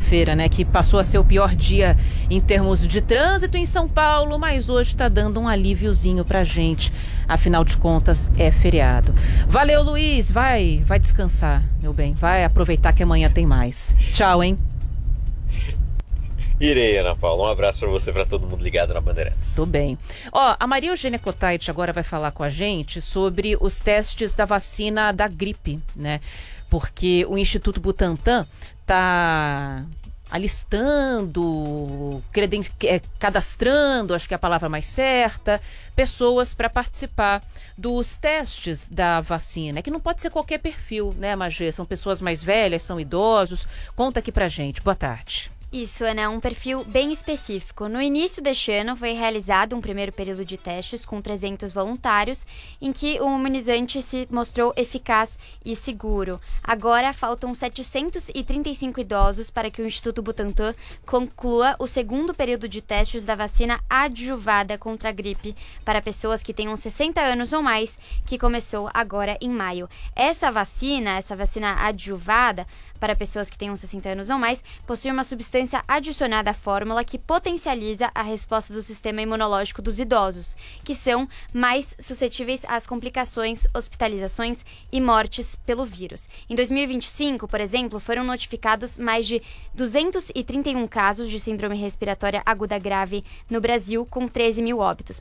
sexta-feira, né, que passou a ser o pior dia em termos de trânsito em São Paulo, mas hoje está dando um alíviozinho pra gente. Afinal de contas, é feriado. Valeu, Luiz. Vai descansar, meu bem. Vai aproveitar que amanhã tem mais. Tchau, hein? Irei, Ana Paula. Um abraço pra você, pra todo mundo ligado na Bandeirantes. Tudo bem. Ó, a Maria Eugênia Cottait agora vai falar com a gente sobre os testes da vacina da gripe, né? Porque o Instituto Butantan tá alistando, cadastrando, acho que é a palavra mais certa, pessoas para participar dos testes da vacina. É que não pode ser qualquer perfil, né, Magê? São pessoas mais velhas, são idosos. Conta aqui pra gente. Boa tarde. Isso, Ana, um perfil bem específico. No início deste ano foi realizado um primeiro período de testes com 300 voluntários, em que o imunizante se mostrou eficaz e seguro. Agora faltam 735 idosos para que o Instituto Butantan conclua o segundo período de testes da vacina adjuvada contra a gripe para pessoas que tenham 60 anos ou mais, que começou agora em maio. Essa vacina adjuvada para pessoas que tenham 60 anos ou mais, possui uma substância adicionada à fórmula que potencializa a resposta do sistema imunológico dos idosos, que são mais suscetíveis às complicações, hospitalizações e mortes pelo vírus. Em 2025, por exemplo, foram notificados mais de 231 casos de síndrome respiratória aguda grave no Brasil, com 13 mil óbitos.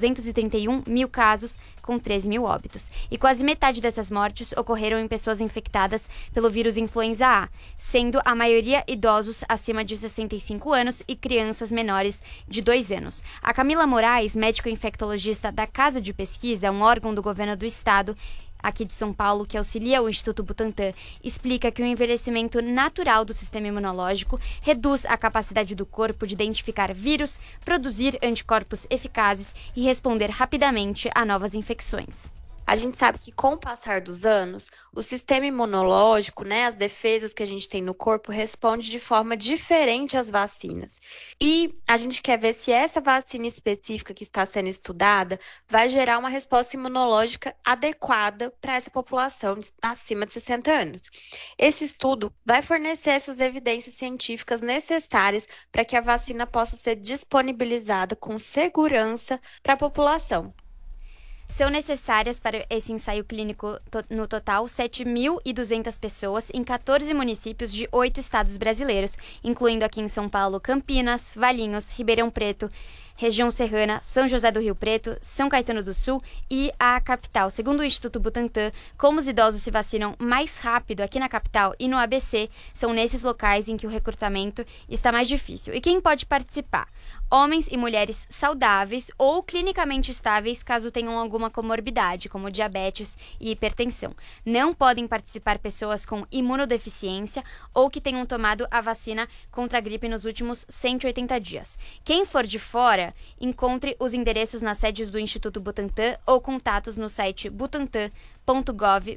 231 mil casos com 13 mil óbitos. E quase metade dessas mortes ocorreram em pessoas infectadas pelo vírus influenza A, sendo a maioria idosos acima de 65 anos e crianças menores de 2 anos. A Camila Moraes, médico-infectologista da Casa de Pesquisa, um órgão do governo do estado aqui de São Paulo, que auxilia o Instituto Butantan, explica que o envelhecimento natural do sistema imunológico reduz a capacidade do corpo de identificar vírus, produzir anticorpos eficazes e responder rapidamente a novas infecções. A gente sabe que com o passar dos anos, o sistema imunológico, as defesas que a gente tem no corpo, responde de forma diferente às vacinas. E a gente quer ver se essa vacina específica que está sendo estudada vai gerar uma resposta imunológica adequada para essa população acima de 60 anos. Esse estudo vai fornecer essas evidências científicas necessárias para que a vacina possa ser disponibilizada com segurança para a população. São necessárias para esse ensaio clínico no total 7.200 pessoas em 14 municípios de 8 estados brasileiros, incluindo aqui em São Paulo, Campinas, Valinhos, Ribeirão Preto, região serrana, São José do Rio Preto, São Caetano do Sul e a capital. Segundo o Instituto Butantan, como os idosos se vacinam mais rápido aqui na capital e no ABC, são nesses locais em que o recrutamento está mais difícil. E quem pode participar? Homens e mulheres saudáveis ou clinicamente estáveis, caso tenham alguma comorbidade, como diabetes e hipertensão. Não podem participar pessoas com imunodeficiência ou que tenham tomado a vacina contra a gripe nos últimos 180 dias. Quem for de fora, encontre os endereços nas sedes do Instituto Butantan ou contatos no site butantan.gov.br.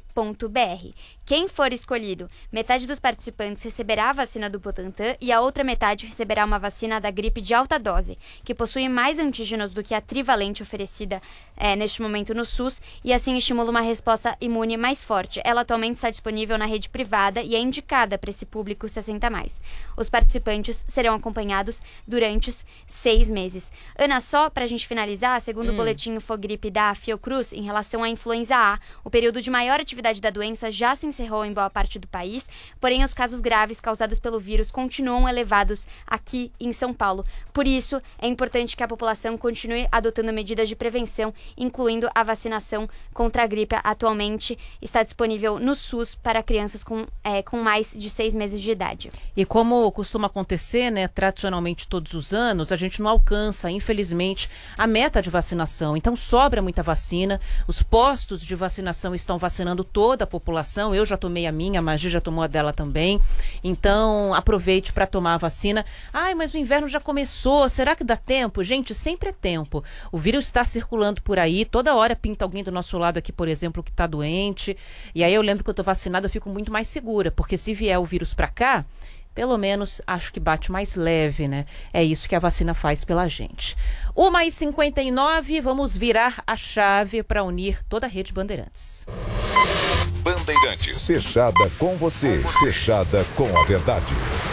Quem for escolhido, metade dos participantes receberá a vacina do Butantan e a outra metade receberá uma vacina da gripe de alta dose, que possui mais antígenos do que a trivalente oferecida neste momento no SUS e assim estimula uma resposta imune mais forte. Ela atualmente está disponível na rede privada e é indicada para esse público 60+. Os participantes serão acompanhados durante os 6 meses. Ana, só para a gente finalizar, segundo o boletim Infogripe da Fiocruz, em relação à influenza A, o período de maior atividade da doença já se encerrou em boa parte do país, porém os casos graves causados pelo vírus continuam elevados aqui em São Paulo. Por isso, é importante que a população continue adotando medidas de prevenção, incluindo a vacinação contra a gripe. Atualmente está disponível no SUS para crianças com mais de 6 meses de idade. E como costuma acontecer, tradicionalmente todos os anos, a gente não alcança, infelizmente, a meta de vacinação. Então sobra muita vacina, os postos de vacinação estão vacinando toda a população. Eu já tomei a minha, a Magi já tomou a dela também. Então aproveite para tomar a vacina. Ai, mas o inverno já começou, será que dá tempo? Gente, sempre é tempo. O vírus está circulando por aí, toda hora pinta alguém do nosso lado aqui, por exemplo, que está doente. E aí eu lembro que eu tô vacinada, eu fico muito mais segura, porque se vier o vírus para cá, pelo menos acho que bate mais leve, né? É isso que a vacina faz pela gente. 1h59, vamos virar a chave para unir toda a rede Bandeirantes. Bandeirantes. Fechada com você, fechada com a verdade.